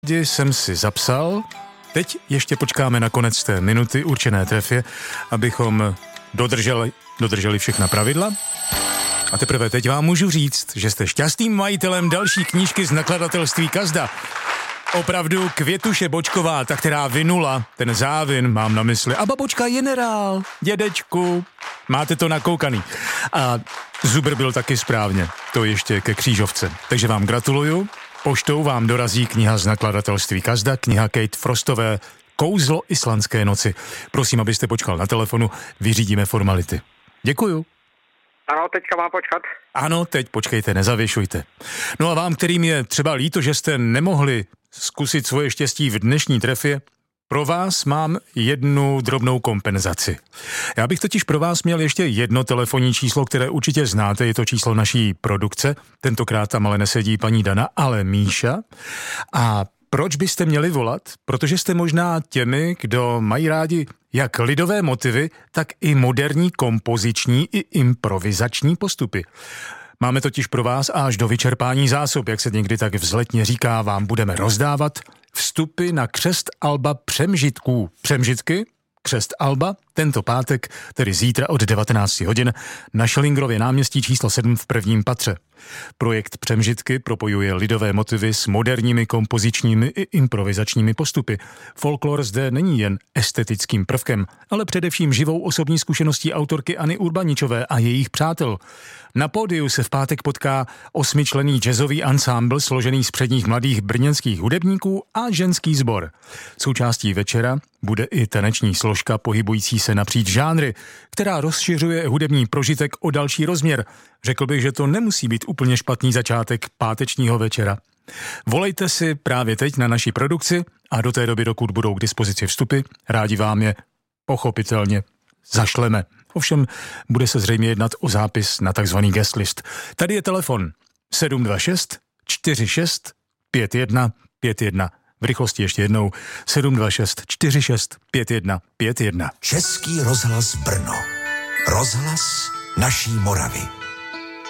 Jsem si zapsal. Teď ještě počkáme na konec té minuty určené trefě, abychom dodrželi všechna pravidla. A teprve teď vám můžu říct, že jste šťastným majitelem další knížky z nakladatelství Kazda. Opravdu Květuše Bočková, ta, která vynula ten závin, mám na mysli. A babočka generál, dědečku, máte to nakoukaný. A Zubr byl taky správně, to ještě ke křížovce. Takže vám gratuluju. Poštou vám dorazí kniha z nakladatelství Kazda, kniha Kate Frostové Kouzlo islandské noci. Prosím, abyste počkal na telefonu, vyřídíme formality. Děkuju. Ano, teďka mám počkat. Ano, teď počkejte, nezavěšujte. No a vám, kterým je třeba líto, že jste nemohli zkusit svoje štěstí v dnešní trefě, pro vás mám jednu drobnou kompenzaci. Já bych totiž pro vás měl ještě jedno telefonní číslo, které určitě znáte, je to číslo naší produkce. Tentokrát tam ale nesedí paní Dana, ale Míša. A proč byste měli volat? Protože jste možná těmi, kdo mají rádi jak lidové motivy, tak i moderní kompoziční i improvizační postupy. Máme totiž pro vás až do vyčerpání zásob, jak se někdy tak vzletně říká, vám budeme rozdávat vstupy na křest alba Přemžitků. Přemžitky? Křest alba tento pátek, tedy zítra od 19 hodin na Schillingrově náměstí číslo 7 v prvním patře. Projekt Přemžitky propojuje lidové motivy s moderními kompozičními i improvizačními postupy. Folklor zde není jen estetickým prvkem, ale především živou osobní zkušeností autorky Anny Urbaničové a jejich přátel. Na pódiu se v pátek potká 8členný jazzový ansámbl složený z předních mladých brněnských hudebníků a ženský sbor. Součástí večera bude i taneční složka pohybující se napříč žánry, která rozšiřuje hudební prožitek o další rozměr. Řekl bych, že to nemusí být úplně špatný začátek pátečního večera. Volejte si právě teď na naší produkci a do té doby, dokud budou k dispozici vstupy, rádi vám je pochopitelně zašleme. Ovšem bude se zřejmě jednat o zápis na takzvaný guest list. Tady je telefon 726 46 51 51. V rychlosti ještě jednou 726 46 51 51. Český rozhlas Brno. Rozhlas naší Moravy.